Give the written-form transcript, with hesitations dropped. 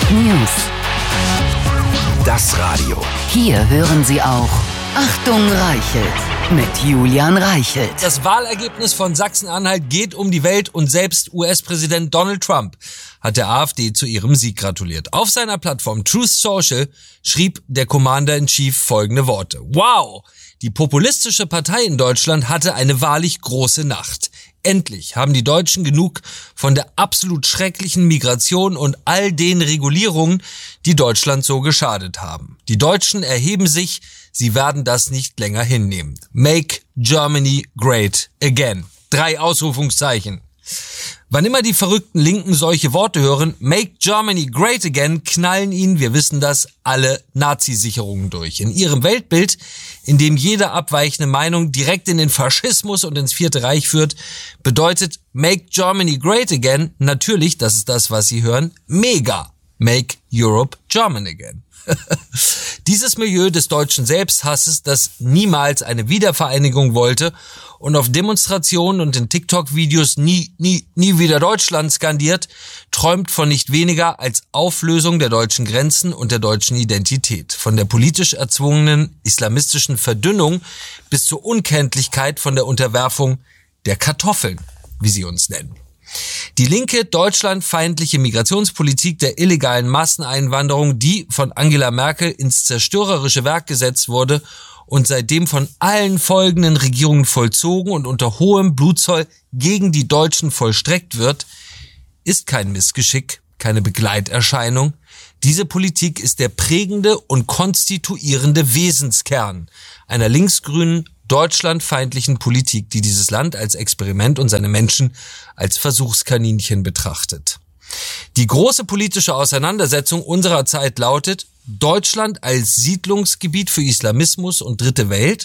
News. Das Radio. Hier hören Sie auch Achtung Reichelt mit Julian Reichelt. Das Wahlergebnis von Sachsen-Anhalt geht um die Welt und selbst US-Präsident Donald Trump hat der AfD zu ihrem Sieg gratuliert. Auf seiner Plattform Truth Social schrieb der Commander-in-Chief folgende Worte. Wow! Die populistische Partei in Deutschland hatte eine wahrlich große Nacht. Endlich haben die Deutschen genug von der absolut schrecklichen Migration und all den Regulierungen, die Deutschland so geschadet haben. Die Deutschen erheben sich, sie werden das nicht länger hinnehmen. Make Germany great again. 3 Ausrufungszeichen. Wann immer die verrückten Linken solche Worte hören, Make Germany great again, knallen ihnen, wir wissen das, alle Nazi-Sicherungen durch. In ihrem Weltbild, in dem jede abweichende Meinung direkt in den Faschismus und ins Vierte Reich führt, bedeutet Make Germany great again natürlich, das ist das, was sie hören, mega. Make Europe German again. Dieses Milieu des deutschen Selbsthasses, das niemals eine Wiedervereinigung wollte und auf Demonstrationen und in TikTok-Videos nie wieder Deutschland skandiert, träumt von nicht weniger als Auflösung der deutschen Grenzen und der deutschen Identität. Von der politisch erzwungenen islamistischen Verdünnung bis zur Unkenntlichkeit von der Unterwerfung der Kartoffeln, wie sie uns nennen. Die linke, deutschlandfeindliche Migrationspolitik der illegalen Masseneinwanderung, die von Angela Merkel ins zerstörerische Werk gesetzt wurde und seitdem von allen folgenden Regierungen vollzogen und unter hohem Blutzoll gegen die Deutschen vollstreckt wird, ist kein Missgeschick, keine Begleiterscheinung. Diese Politik ist der prägende und konstituierende Wesenskern einer linksgrünen, deutschlandfeindlichen Politik, die dieses Land als Experiment und seine Menschen als Versuchskaninchen betrachtet. Die große politische Auseinandersetzung unserer Zeit lautet: Deutschland als Siedlungsgebiet für Islamismus und Dritte Welt